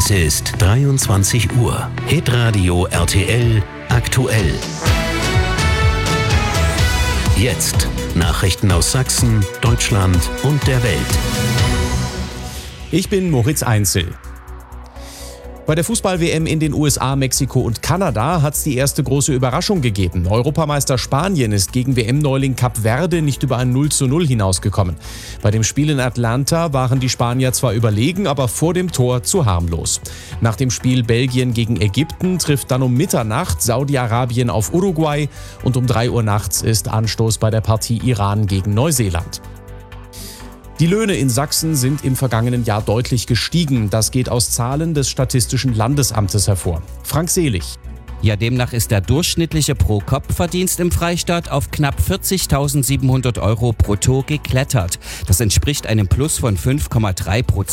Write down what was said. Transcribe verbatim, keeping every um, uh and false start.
Es ist dreiundzwanzig Uhr. Hitradio R T L aktuell. Jetzt Nachrichten aus Sachsen, Deutschland und der Welt. Ich bin Moritz Einzel. Bei der Fußball-W M in den U S A, Mexiko und Kanada hat es die erste große Überraschung gegeben. Europameister Spanien ist gegen W M-Neuling Kap Verde nicht über ein null zu null hinausgekommen. Bei dem Spiel in Atlanta waren die Spanier zwar überlegen, aber vor dem Tor zu harmlos. Nach dem Spiel Belgien gegen Ägypten trifft dann um Mitternacht Saudi-Arabien auf Uruguay und um drei Uhr nachts ist Anstoß bei der Partie Iran gegen Neuseeland. Die Löhne in Sachsen sind im vergangenen Jahr deutlich gestiegen. Das geht aus Zahlen des Statistischen Landesamtes hervor. Frank Selig. Ja, demnach ist der durchschnittliche Pro-Kopf-Verdienst im Freistaat auf knapp vierzigtausendsiebenhundert Euro brutto geklettert. Das entspricht einem Plus von fünf Komma drei Prozent.